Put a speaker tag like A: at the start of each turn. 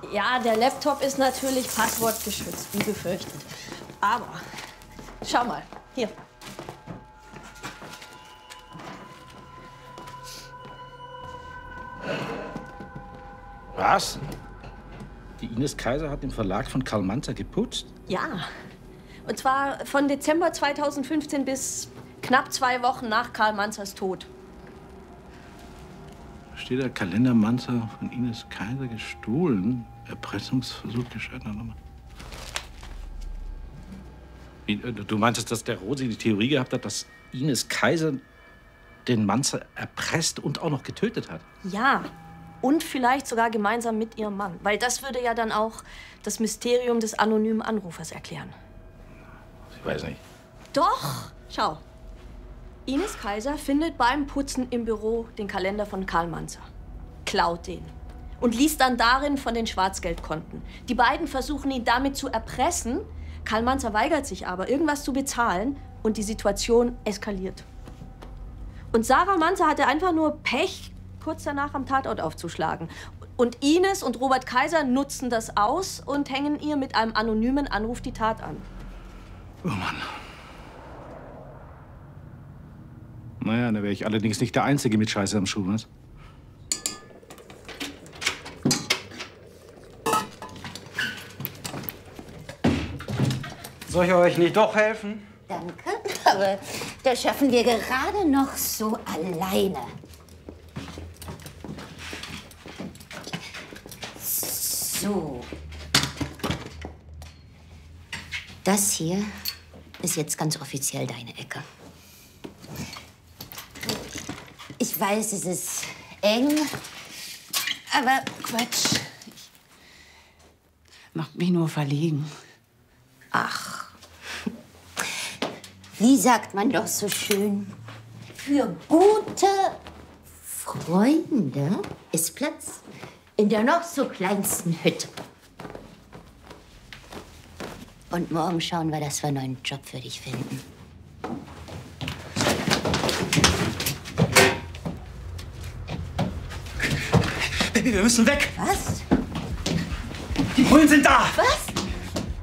A: Ja, der Laptop ist natürlich passwortgeschützt, wie befürchtet. Aber, schau mal, hier.
B: Was? Die Ines Kaiser hat im Verlag von Karl Manzer geputzt?
A: Ja. Und zwar von Dezember 2015 bis knapp 2 Wochen nach Karl Manzers Tod.
B: Steht der Kalender Manzer von Ines Kaiser gestohlen? Erpressungsversuch gescheitert. Du meintest, dass der Rosi die Theorie gehabt hat, dass Ines Kaiser den Manzer erpresst und auch noch getötet hat?
A: Ja. Und vielleicht sogar gemeinsam mit ihrem Mann. Weil das würde ja dann auch das Mysterium des anonymen Anrufers erklären.
B: Ich weiß nicht.
A: Doch! Schau. Ines Kaiser findet beim Putzen im Büro den Kalender von Karl Manzer. Klaut den. Und liest dann darin von den Schwarzgeldkonten. Die beiden versuchen ihn damit zu erpressen. Karl Manzer weigert sich aber, irgendwas zu bezahlen. Und die Situation eskaliert. Und Sarah Manzer hatte einfach nur Pech, kurz danach am Tatort aufzuschlagen. Und Ines und Robert Kaiser nutzen das aus und hängen ihr mit einem anonymen Anruf die Tat an.
B: Oh Mann. Naja, da wäre ich allerdings nicht der Einzige mit Scheiße am Schuh, was?
C: Soll ich euch nicht doch helfen?
D: Danke, aber das schaffen wir gerade noch so alleine. So. Das hier ist jetzt ganz offiziell deine Ecke. Ich weiß, es ist eng, aber Quatsch.
E: Macht mich nur verlegen.
D: Ach, wie sagt man doch so schön? Für gute Freunde ist Platz in der noch so kleinsten Hütte. Und morgen schauen wir, dass wir einen neuen Job für dich finden.
C: Baby, wir müssen weg.
D: Was?
C: Die Bullen sind da.
D: Was?